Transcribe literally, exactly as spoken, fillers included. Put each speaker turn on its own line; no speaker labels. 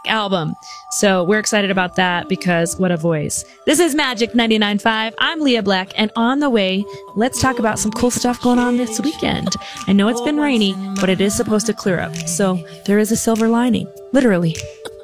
album. So we're excited about that because what a voice. This is Magic ninety-nine point five. I'm Leah Black, and on the way, let's talk about some cool stuff going on this weekend. I know it's been rainy, but it is supposed to clear up. So there is a silver lining. Literally.